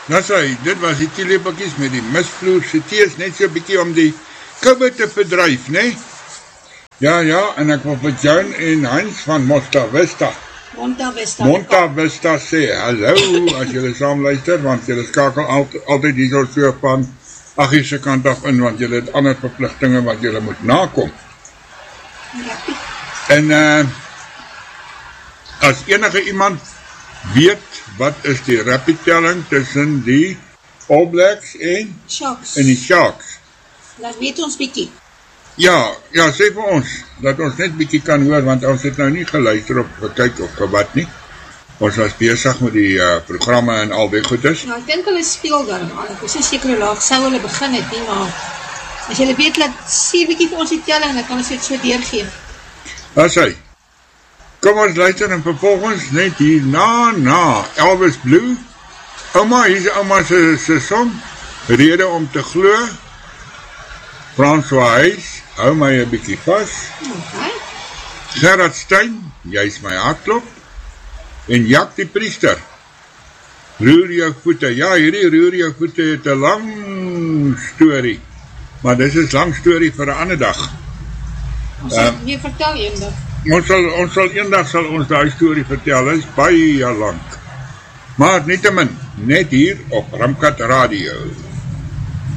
Dat sê, dit was die teelepeltjies met die misvloerse tees, net so 'n bietjie om die kubbe te verdryf, né? Ja, en ek wil vir Joan en Hans van Monta Vista sê, hallo, as julle saam luister, want julle skakel altyd hier so van 8 se kant af in, want julle het ander verpligtinge wat julle moet nakom. En as enige iemand weet, wat is die rapid-telling tussen die All Blacks en die Sharks? Laat weet ons bietjie. Ja, sê vir ons, dat ons net bietjie kan hoor, want ons het nou nie geluister of gekyk of gewat nie. Ons was besig met die programme en al die goedes. Ja, ek dink hulle speel dan, ek is nie seker hoe laag sou hulle begin het nie, maar as julle weet, laat sê bietjie vir ons die telling, dan kan ons dit so deurgee. As hy, kom ons luister en vervolgens net hier na Elvis Blue. Ouma, hier is ouma se song, Rede om te glo. François Huys, hou my 'n bietjie vas. Okay. Gerard Stein, jy is my hartklop. En Jak die Priester, roer jou voete. Ja, hierdie roer jou voete het 'n lang storie, maar dis is lang storie vir 'n ander dag. Ons sal nie vertel eendag. Ons sal eendag sal ons daai storie vertel, is baie lank. Maar nietemin, net hier op Ramkat Radio.